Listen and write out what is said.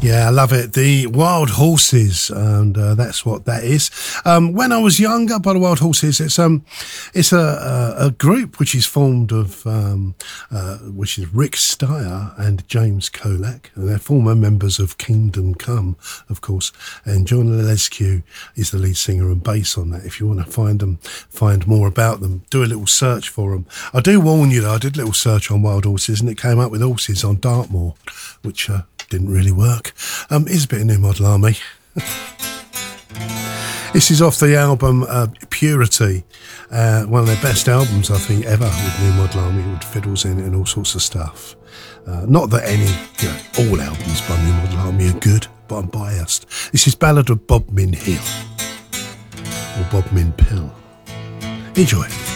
Yeah, I love it. The Wild Horses, and that's what that is. When I was younger, by the Wild Horses, it's a group which is formed of which is Rick Steyer and James Kolak, and they're former members of Kingdom Come, of course. And John Lescu is the lead singer and bass on that. If you want to find more about them, do a little search for them. I do warn you though, I did a little search on Wild Horses, and it came up with horses on Dartmoor, which didn't really work. Is a bit of New Model Army. This is off the album Purity, one of their best albums I think ever with New Model Army, with fiddles in it and all sorts of stuff. Not that all albums by New Model Army are good, but I'm biased. This is Ballad of Bodmin Hill, or Bodmin Pill. Enjoy.